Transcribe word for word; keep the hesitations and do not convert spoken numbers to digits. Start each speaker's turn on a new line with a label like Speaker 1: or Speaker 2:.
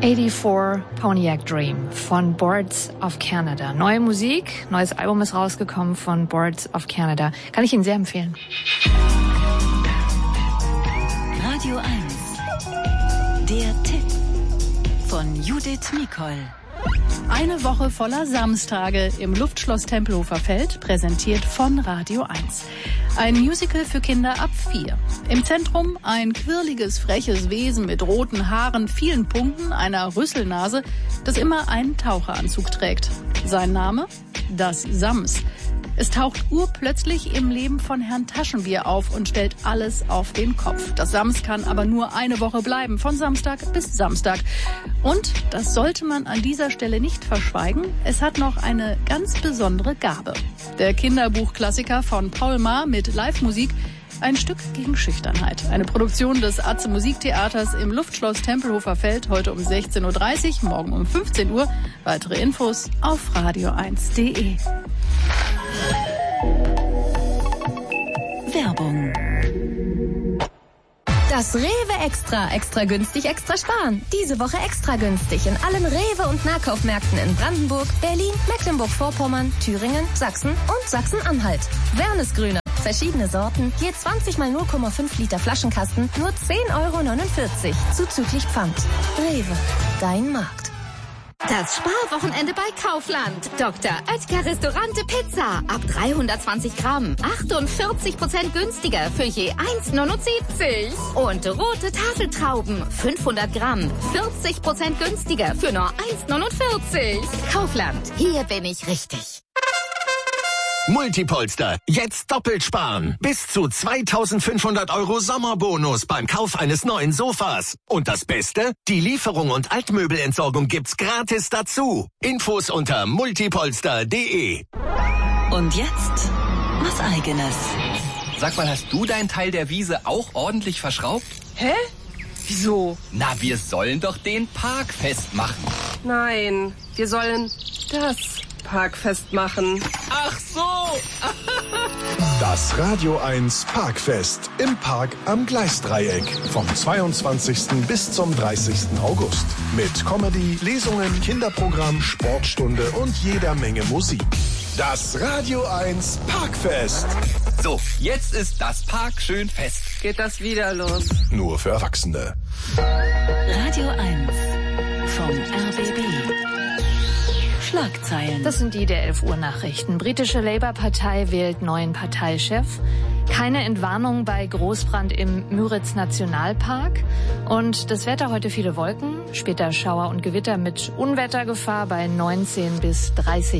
Speaker 1: vierundachtzig Pontiac Dream von Boards of Canada. Neue Musik, neues Album ist rausgekommen von Boards of Canada. Kann ich Ihnen sehr empfehlen.
Speaker 2: Radio eins. Der Tipp von Judith Mikol.
Speaker 3: Eine Woche voller Samstage im Luftschloss Tempelhofer Feld, präsentiert von Radio eins. Ein Musical für Kinder ab vier. Im Zentrum ein quirliges, freches Wesen mit roten Haaren, vielen Punkten, einer Rüsselnase, das immer einen Taucheranzug trägt. Sein Name? Das Sams. Es taucht urplötzlich im Leben von Herrn Taschenbier auf und stellt alles auf den Kopf. Das Sams kann aber nur eine Woche bleiben, von Samstag bis Samstag. Und, das sollte man an dieser Stelle nicht verschweigen, es hat noch eine ganz besondere Gabe. Der Kinderbuchklassiker von Paul Maar mit Live-Musik, ein Stück gegen Schüchternheit. Eine Produktion des Atze Musiktheaters im Luftschloss Tempelhofer Feld, heute um sechzehn Uhr dreißig, morgen um fünfzehn Uhr. Weitere Infos auf radio eins punkt de.
Speaker 2: Werbung.
Speaker 4: Das Rewe Extra, extra günstig, extra sparen. Diese Woche extra günstig in allen Rewe- und Nahkaufmärkten in Brandenburg, Berlin, Mecklenburg-Vorpommern, Thüringen, Sachsen und Sachsen-Anhalt. Wernesgrüner, verschiedene Sorten, je zwanzig mal null Komma fünf Liter Flaschenkasten, nur zehn Euro neunundvierzig, zuzüglich Pfand. Rewe, dein Markt.
Speaker 5: Das Sparwochenende bei Kaufland. Doktor Oetker Restaurante Pizza. Ab dreihundertzwanzig Gramm. achtundvierzig Prozent günstiger für je eins neunundsiebzig. Und rote Tafeltrauben. fünfhundert Gramm. vierzig Prozent günstiger für nur eins neunundvierzig. Kaufland. Hier bin ich richtig.
Speaker 6: Multipolster. Jetzt doppelt sparen. Bis zu zweitausendfünfhundert Euro Sommerbonus beim Kauf eines neuen Sofas. Und das Beste? Die Lieferung und Altmöbelentsorgung gibt's gratis dazu. Infos unter multipolster punkt de.
Speaker 2: Und jetzt was Eigenes.
Speaker 7: Sag mal, hast du deinen Teil der Wiese auch ordentlich verschraubt?
Speaker 8: Hä? Wieso?
Speaker 7: Na, wir sollen doch den Park festmachen.
Speaker 8: Nein, wir sollen das Parkfest machen.
Speaker 7: Ach so!
Speaker 9: Das Radio eins Parkfest im Park am Gleisdreieck vom zweiundzwanzigsten bis zum dreißigsten August. Mit Comedy, Lesungen, Kinderprogramm, Sportstunde und jeder Menge Musik. Das Radio eins Parkfest.
Speaker 7: So, jetzt ist das Park schön fest.
Speaker 8: Geht das wieder los?
Speaker 9: Nur für Erwachsene.
Speaker 2: Radio eins vom R B B. Schlagzeilen.
Speaker 1: Das sind die der elf Uhr Nachrichten. Britische Labour-Partei wählt neuen Parteichef. Keine Entwarnung bei Großbrand im Müritz-Nationalpark. Und das Wetter heute viele Wolken, später Schauer und Gewitter mit Unwettergefahr bei neunzehn bis dreißig